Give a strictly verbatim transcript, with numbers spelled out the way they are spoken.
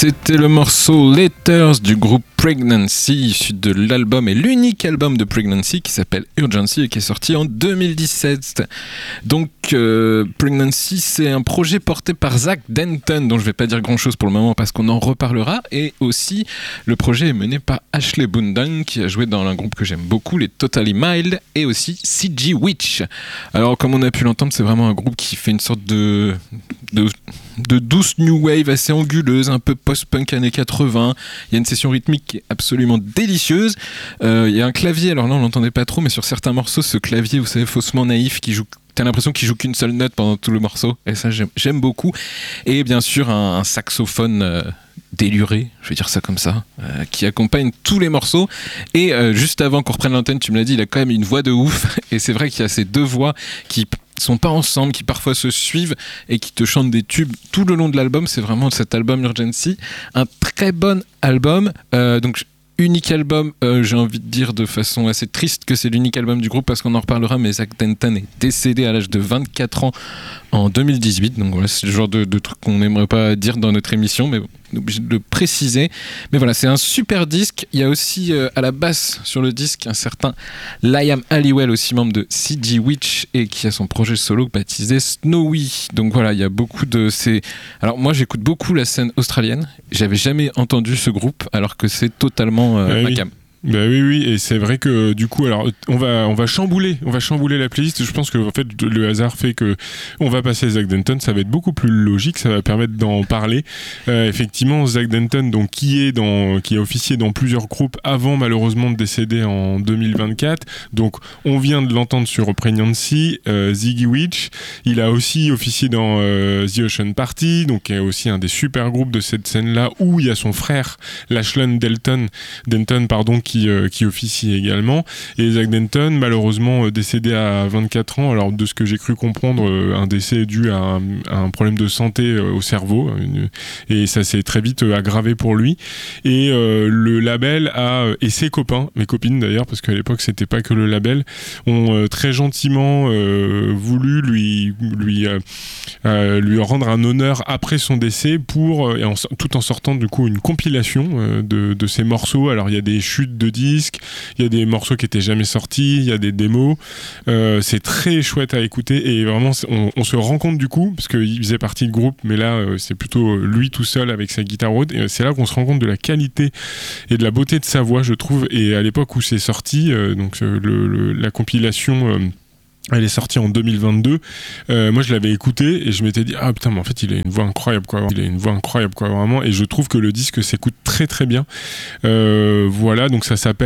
C'était le morceau Letters du groupe Pregnancy, issu de l'album et l'unique album de Pregnancy qui s'appelle Urgency et qui est sorti en deux mille dix-sept. Donc euh, Pregnancy, c'est un projet porté par Zach Denton, dont je ne vais pas dire grand chose pour le moment parce qu'on en reparlera, et aussi le projet est mené par Ashley Bundan qui a joué dans un groupe que j'aime beaucoup, les Totally Mild, et aussi C G Witch. Alors comme on a pu l'entendre, c'est vraiment un groupe qui fait une sorte de, de, de douce new wave assez anguleuse, un peu post-punk années quatre-vingts. Il y a une session rythmique qui est absolument délicieuse. Euh, il y a un clavier, alors là on l'entendait pas trop, mais sur certains morceaux, ce clavier, vous savez, faussement naïf, qui joue, t'as l'impression qu'il joue qu'une seule note pendant tout le morceau, et ça j'aime, j'aime beaucoup. Et bien sûr un, un saxophone euh, déluré, je vais dire ça comme ça, euh, qui accompagne tous les morceaux. Et euh, juste avant qu'on reprenne l'antenne, tu me l'as dit, il a quand même une voix de ouf, et c'est vrai qu'il y a ces deux voix qui sont pas ensemble, qui parfois se suivent et qui te chantent des tubes tout le long de l'album. C'est vraiment cet album Urgency, un très bon album. Euh, donc unique album, euh, j'ai envie de dire de façon assez triste que c'est l'unique album du groupe parce qu'on en reparlera, mais Zach Denton est décédé à l'âge de vingt-quatre ans en deux mille dix-huit, donc voilà, c'est le genre de, de truc qu'on n'aimerait pas dire dans notre émission, mais bon, on est obligé de le préciser. Mais voilà, c'est un super disque. Il y a aussi euh, à la basse sur le disque un certain Liam Halliwell, aussi membre de C G Witch, et qui a son projet solo baptisé Snowy. Donc voilà, il y a beaucoup de ces... Alors moi j'écoute beaucoup la scène australienne, j'avais jamais entendu ce groupe alors que c'est totalement euh, ah, ma oui. cam. Bah oui oui, et c'est vrai que du coup, alors on va on va chambouler on va chambouler la playlist. Je pense que en fait le hasard fait que on va passer Zach Denton, ça va être beaucoup plus logique, ça va permettre d'en parler. Euh, effectivement, Zach Denton, donc qui est dans qui a officié dans plusieurs groupes avant malheureusement de décéder en deux mille vingt-quatre. Donc on vient de l'entendre sur Pregnancy, euh, Ziggy Witch. Il a aussi officié dans euh, The Ocean Party, donc qui est aussi un des super groupes de cette scène-là, où il y a son frère Lachlan Denton, Denton pardon. Qui, euh, qui officie également. Et Zach Denton, malheureusement euh, décédé à vingt-quatre ans, alors de ce que j'ai cru comprendre, euh, un décès dû à un, à un problème de santé euh, au cerveau, une, et ça s'est très vite euh, aggravé pour lui. Et euh, le label a, et ses copains, mes copines d'ailleurs, parce qu'à l'époque c'était pas que le label, ont euh, très gentiment euh, voulu lui, lui, euh, euh, lui rendre un honneur après son décès, pour, et en, tout en sortant du coup une compilation euh, de, de ses morceaux. Alors il y a des chutes de disques, il y a des morceaux qui étaient jamais sortis, il y a des démos, euh, c'est très chouette à écouter, et vraiment on, on se rend compte du coup, parce qu'il faisait partie du groupe, mais là euh, c'est plutôt lui tout seul avec sa guitare haute, et c'est là qu'on se rend compte de la qualité et de la beauté de sa voix, je trouve. Et à l'époque où c'est sorti, euh, donc euh, le, le, la compilation euh, elle est sortie en deux mille vingt-deux. Euh, moi, je l'avais écouté et je m'étais dit ah putain, mais en fait, il a une voix incroyable quoi. Il a une voix incroyable quoi, vraiment. Et je trouve que le disque s'écoute très très bien. Euh, voilà, donc ça s'appelle